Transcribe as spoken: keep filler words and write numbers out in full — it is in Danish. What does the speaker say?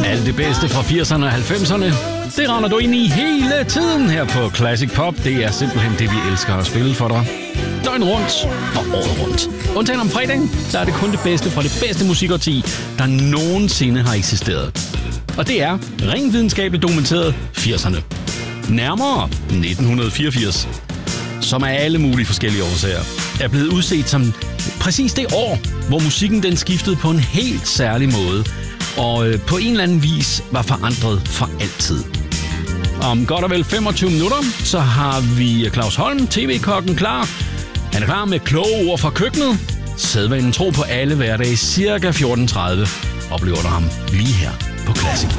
Alt det bedste fra firserne og halvfemserne, det render du ind i hele tiden her på Classic Pop. Det er simpelthen det, vi elsker at spille for dig. Døgn rundt og året rundt. Undtagen om fredagen, der er det kun det bedste fra det bedste musikårti, der nogensinde har eksisteret. Og det er rent videnskabeligt dokumenteret firserne. Nærmere nitten fireogfirs, som af alle mulige forskellige årsager er blevet udset som præcis det år, hvor musikken den skiftede på en helt særlig måde, og øh, på en eller anden vis var forandret for altid. Om godt og vel femogtyve minutter, så har vi Claus Holm, tv-kokken, klar. Han er klar med kloge ord fra køkkenet. Sædvanen tro på alle hverdage cirka fjorten tredive oplever du ham lige her på Classic.